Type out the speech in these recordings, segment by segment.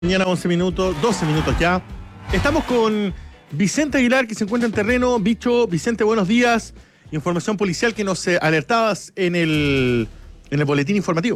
Mañana 11 minutos, 12 minutos ya. Estamos con Vicente Aguilar, que se encuentra en terreno. Bicho, Vicente, buenos días. Información policial que nos alertabas en el boletín informativo.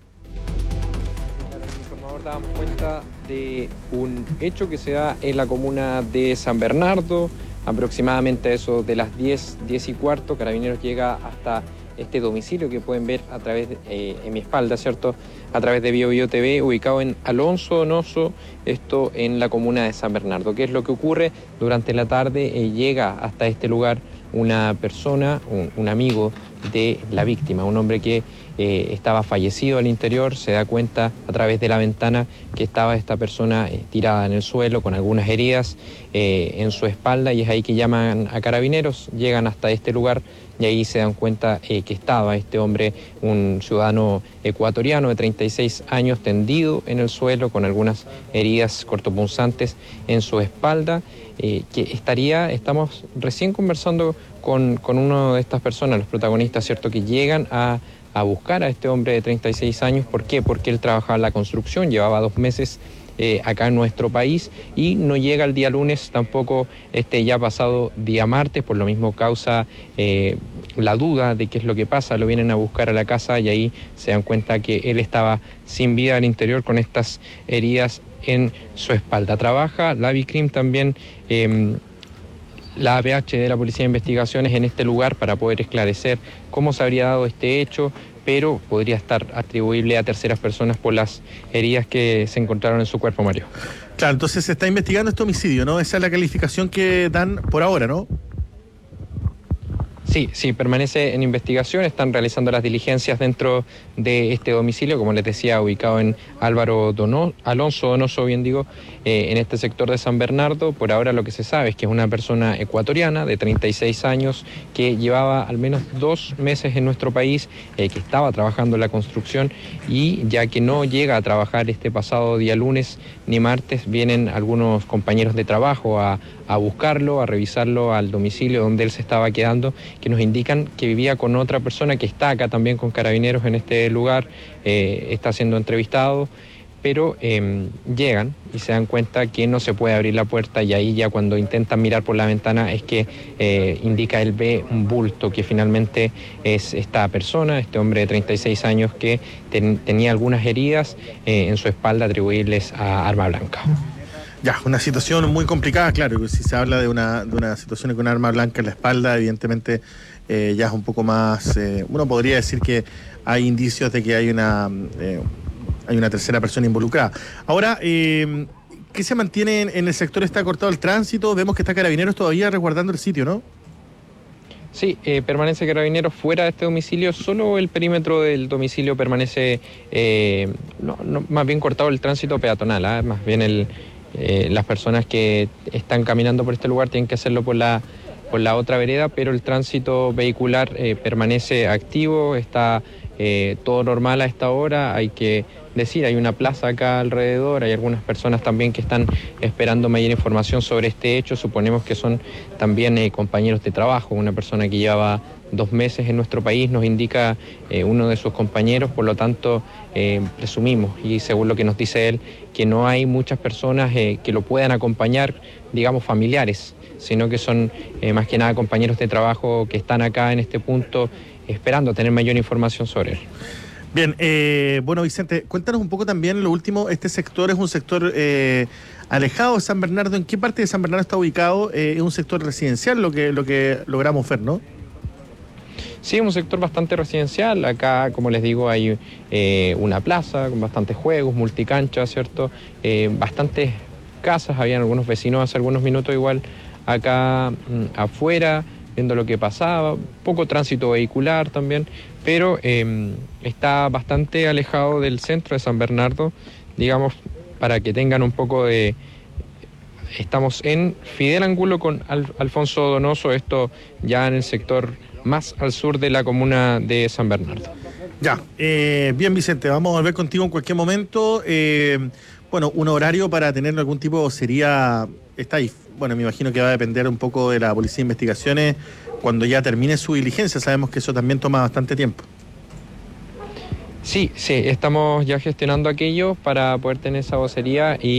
El informador dábamos cuenta de un hecho que se da en la comuna de San Bernardo, aproximadamente eso de las 10:15. Carabineros llega hasta este domicilio que pueden ver a través en mi espalda, ¿cierto? A través de BioBio TV, ubicado en Alonso Donoso, esto en la comuna de San Bernardo. ¿Qué es lo que ocurre? Durante la tarde llega hasta este lugar una persona, un amigo de la víctima, un hombre que estaba fallecido al interior. Se da cuenta a través de la ventana que estaba esta persona tirada en el suelo con algunas heridas en su espalda, y es ahí que llaman a Carabineros, llegan hasta este lugar y ahí se dan cuenta que estaba este hombre, un ciudadano ecuatoriano de 36 años, tendido en el suelo con algunas heridas cortopunzantes en su espalda, estamos recién conversando con una de estas personas, los protagonistas, ¿cierto?, que llegan a buscar a este hombre de 36 años. ¿Por qué? Porque él trabajaba en la construcción, llevaba 2 meses acá en nuestro país y no llega el día lunes, tampoco ya pasado día martes. Por lo mismo causa la duda de qué es lo que pasa. Lo vienen a buscar a la casa y ahí se dan cuenta que él estaba sin vida al interior con estas heridas en su espalda. Trabaja la Vicrim también, la APH de la Policía de Investigaciones en este lugar para poder esclarecer cómo se habría dado este hecho, pero podría estar atribuible a terceras personas por las heridas que se encontraron en su cuerpo, Mario. Claro, entonces se está investigando este homicidio, ¿no? Esa es la calificación que dan por ahora, ¿no? Sí, permanece en investigación. Están realizando las diligencias dentro de este domicilio, como les decía, ubicado en Alonso Donoso, en este sector de San Bernardo. Por ahora lo que se sabe es que es una persona ecuatoriana de 36 años que llevaba al menos 2 meses en nuestro país, que estaba trabajando en la construcción, y ya que no llega a trabajar este pasado día lunes ni martes, vienen algunos compañeros de trabajo a buscarlo, a revisarlo al domicilio donde él se estaba quedando, que nos indican que vivía con otra persona que está acá también con Carabineros en este lugar, está siendo entrevistado, pero llegan y se dan cuenta que no se puede abrir la puerta, y ahí ya cuando intentan mirar por la ventana es que indica, él ve un bulto que finalmente es esta persona, este hombre de 36 años que tenía algunas heridas en su espalda atribuibles a arma blanca. Ya, una situación muy complicada, claro. Si se habla de una situación con arma blanca en la espalda, evidentemente ya es un poco más... uno podría decir que hay indicios de que hay una tercera persona involucrada. Ahora, ¿qué se mantiene en el sector? ¿Está cortado el tránsito? Vemos que está Carabineros todavía resguardando el sitio, ¿no? Sí, permanece Carabineros fuera de este domicilio. Solo el perímetro del domicilio permanece, más bien cortado el tránsito peatonal, más bien las personas que están caminando por este lugar tienen que hacerlo por la otra vereda, pero el tránsito vehicular permanece activo, está todo normal a esta hora. Hay que decir, hay una plaza acá alrededor, hay algunas personas también que están esperando mayor información sobre este hecho. Suponemos que son también compañeros de trabajo. Una persona que llevaba 2 meses en nuestro país, nos indica uno de sus compañeros. Por lo tanto, presumimos, y según lo que nos dice él, que no hay muchas personas que lo puedan acompañar, digamos familiares, sino que son más que nada compañeros de trabajo que están acá en este punto esperando tener mayor información sobre él. Bien, bueno, Vicente, cuéntanos un poco también lo último. Este sector es un sector alejado de San Bernardo. ¿En qué parte de San Bernardo está ubicado? Es un sector residencial lo que logramos ver, ¿no? Sí, es un sector bastante residencial. Acá, como les digo, hay una plaza con bastantes juegos, multicanchas, ¿cierto? Bastantes casas, habían algunos vecinos hace algunos minutos igual acá afuera, viendo lo que pasaba, poco tránsito vehicular también, pero está bastante alejado del centro de San Bernardo, digamos, para que tengan un poco de... Estamos en Fidel Angulo con Alfonso Donoso, esto ya en el sector más al sur de la comuna de San Bernardo. Ya, bien, Vicente, vamos a volver contigo en cualquier momento. Bueno, un horario para tener algún tipo sería... Está ahí. Bueno, me imagino que va a depender un poco de la Policía de Investigaciones cuando ya termine su diligencia. Sabemos que eso también toma bastante tiempo. Sí, estamos ya gestionando aquello para poder tener esa vocería y